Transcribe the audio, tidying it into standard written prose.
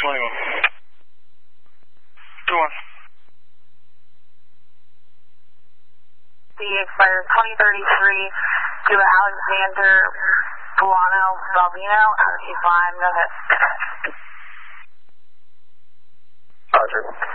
21. 2-1. The expires 2033 to Alexander Buono Balbino, RC5, go ahead. Roger.